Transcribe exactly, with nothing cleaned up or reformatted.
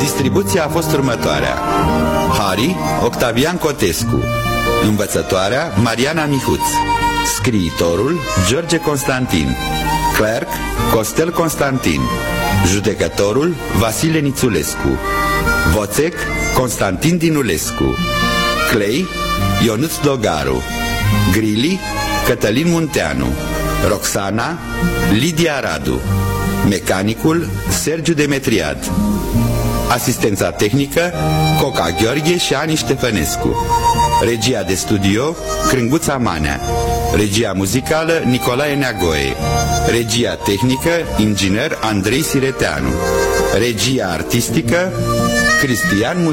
Distribuția a fost următoarea: Hari, Octavian Cotescu. Învățătoarea, Mariana Mihuț. Scriitorul, George Constantin. Clerc, Costel Constantin. Judecătorul, Vasile Nițulescu. Voțec, Constantin Dinulescu. Clay, Ionuț Dogaru. Grili, Cătălin Munteanu. Roxana, Lidia Radu. Mecanicul, Sergiu Demetriad. Asistența tehnică, Coca Gheorghe și Ani Ștefănescu. Regia de studio, Crânguța Manea. Regia muzicală, Nicolae Neagoe. Regia tehnică, inginer Andrei Sireteanu. Regia artistică, Cristian Munteanu.